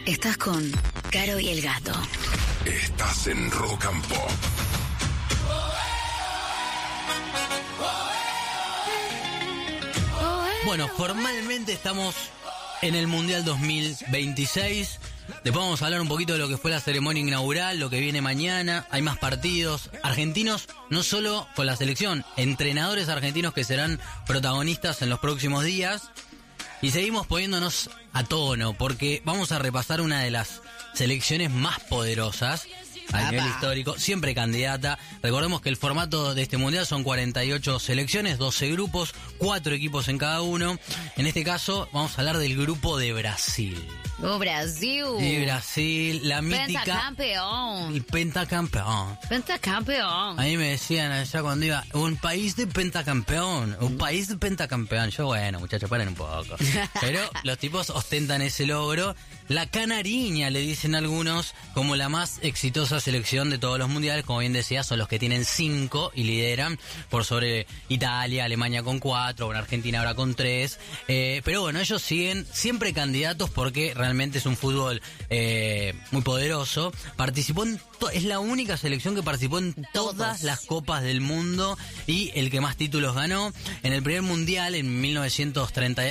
Estás con Caro y el Gato. Estás en Rock and Pop. Bueno, formalmente estamos en el Mundial 2026. Después vamos a hablar un poquito de lo que fue la ceremonia inaugural, lo que viene mañana. Hay más partidos argentinos, no solo con la selección, entrenadores argentinos que serán protagonistas en los próximos días. Y seguimos poniéndonos a tono, porque vamos a repasar una de las selecciones más poderosas a nivel histórico, siempre candidata. Recordemos que el formato de este mundial son 48 selecciones, 12 grupos, 4 equipos en cada uno. En este caso vamos a hablar del grupo de Brasil. ¡Oh, Brasil! Y Brasil, la mítica... Pentacampeón. El pentacampeón. Pentacampeón. A mí me decían allá cuando iba, un país de pentacampeón, un país de pentacampeón. Yo, bueno, muchachos, paren un poco. Pero los tipos ostentan ese logro. La canariña, le dicen algunos, como la más exitosa selección de todos los mundiales. Como bien decía, son los que tienen 5 y lideran por sobre Italia, Alemania con 4, bueno, Argentina ahora con 3. Pero bueno, ellos siguen siempre candidatos porque realmente es un fútbol muy poderoso. Participó en es la única selección que participó en todas las copas del mundo y el que más títulos ganó. En el primer mundial en 1930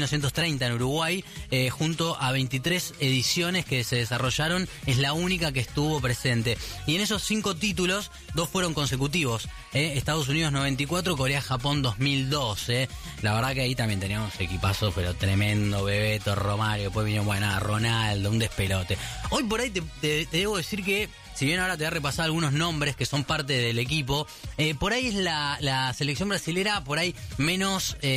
en Uruguay, junto a 23 ediciones que se desarrollaron, es la única que estuvo presente. Y en esos 5 títulos, 2 fueron consecutivos. Estados Unidos 94, Corea-Japón 2002. La verdad que ahí también teníamos equipazos, pero tremendo. Bebeto, Romario, después vino Ronaldo, un despelote. Hoy por ahí te debo decir que, si bien ahora te voy a repasar algunos nombres que son parte del equipo, por ahí es la selección brasilera, por ahí menos que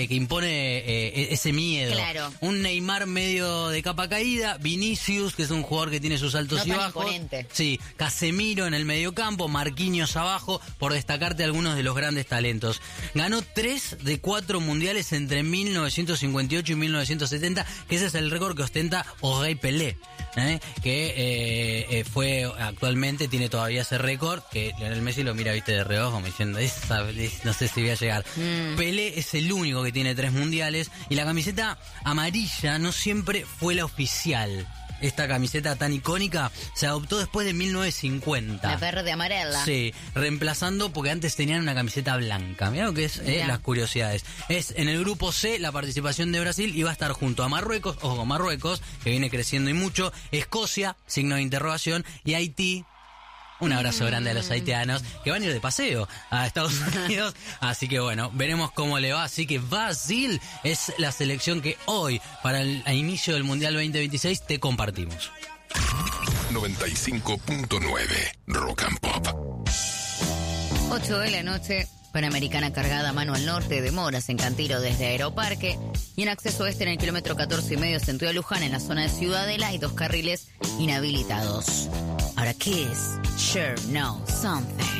impone ese miedo. Claro. Un Neymar medio de capa caída, Vinicius, que es un jugador que tiene sus altos y bajos. Imponente. Sí, Casemiro en el mediocampo, Marquinhos abajo, por destacarte algunos de los grandes talentos. Ganó 3 de 4 mundiales entre 1958 y 1970, que ese es el récord que ostenta Rei Pelé, que fue actualmente, tiene todavía ese récord, que Lionel Messi lo mira, viste, de reojo, como diciendo, no sé si voy a llegar. Pelé es el único que tiene 3 mundiales, y la camiseta amarilla no siempre fue la oficial. Esta camiseta tan icónica se adoptó después de 1950. La verde amarela. Sí, reemplazando, porque antes tenían una camiseta blanca. Mirá lo que es las curiosidades. Es en el grupo C la participación de Brasil, y va a estar junto a Marruecos, ojo con Marruecos, que viene creciendo y mucho, Escocia, signo de interrogación, y Haití. Un abrazo grande a los haitianos que van a ir de paseo a Estados Unidos. Así que bueno, veremos cómo le va. Así que Brasil es la selección que hoy, para el inicio del Mundial 2026, te compartimos. 95.9 Rock and Pop. 8 de la noche, Panamericana cargada mano al norte, demoras en Cantiro desde Aeroparque, y en acceso oeste en el kilómetro 14,5 sentido a Luján, en la zona de Ciudadela, hay 2 carriles inhabilitados. Ahora, ¿qué es? Sure Know Something.